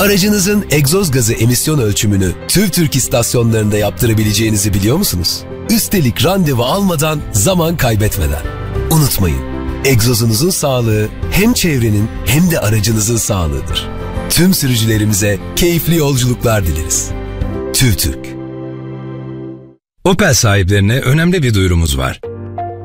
Aracınızın egzoz gazı emisyon ölçümünü TÜVTÜRK istasyonlarında yaptırabileceğinizi biliyor musunuz? Üstelik randevu almadan, zaman kaybetmeden. Unutmayın, egzozunuzun sağlığı hem çevrenin hem de aracınızın sağlığıdır. Tüm sürücülerimize keyifli yolculuklar dileriz. TÜVTÜRK. Opel sahiplerine önemli bir duyurumuz var.